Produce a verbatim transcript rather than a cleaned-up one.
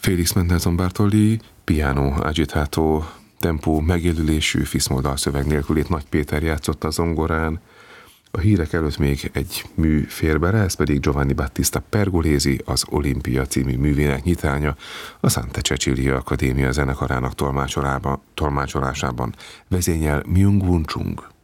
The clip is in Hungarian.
Felix Mendelssohn Bartholdy, piano agitato, tempó megélülésű, fiszmoldal szöveg nélkülét Nagy Péter játszott a zongorán. A hírek előtt még egy mű fér bele, ez pedig Giovanni Battista Pergolesi, az Olimpia című művének nyitánya, a Santa Cecilia Akadémia zenekarának tolmácsolásában vezényel Myung-Whun Chung.